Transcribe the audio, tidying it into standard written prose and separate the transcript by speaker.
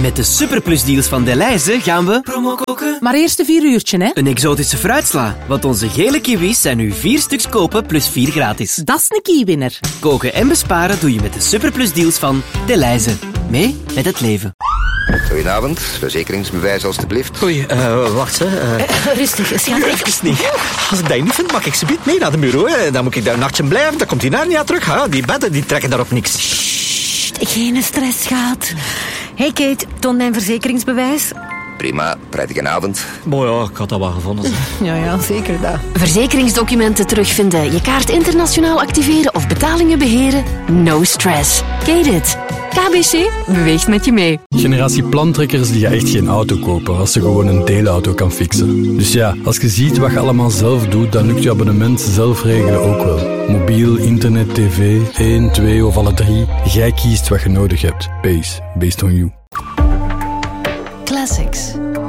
Speaker 1: Met de superplusdeals van Delhaize gaan we promo koken.
Speaker 2: Maar eerst een 4 uurtje, hè?
Speaker 1: Een exotische fruitsla, want onze gele kiwis zijn nu 4 stuks kopen plus 4 gratis.
Speaker 2: Dat is een key-winner.
Speaker 1: Koken en besparen doe je met de superplusdeals van Delhaize. Mee met het leven.
Speaker 3: Goedenavond, verzekeringsbewijs alstublieft.
Speaker 4: Oei, wacht hè.
Speaker 5: Rustig, schat.
Speaker 4: Even niet. Als ik dat niet vind, mag ik ze mee naar de bureau. Hè. Dan moet ik daar een nachtje blijven, dan komt die naar niet terug. Hè. Die bedden die trekken daarop niks.
Speaker 5: Sst, geen stress, schat. Hey Kate, toon mijn verzekeringsbewijs.
Speaker 3: Prima, prettige avond.
Speaker 4: Mooi ja, ik had dat wel gevonden.
Speaker 5: Ja, zeker dat.
Speaker 6: Verzekeringsdocumenten terugvinden, je kaart internationaal activeren of betalingen beheren? No stress. Kate it. KBC beweegt met je mee.
Speaker 7: Generatie plantrekkers die gaan echt geen auto kopen als ze gewoon een deelauto kan fixen. Dus ja, als je ziet wat je allemaal zelf doet, dan lukt je abonnement zelf regelen ook wel. Mobiel, internet, tv, 1, 2 of alle 3. Jij kiest wat je nodig hebt. Based on you.
Speaker 8: Classics.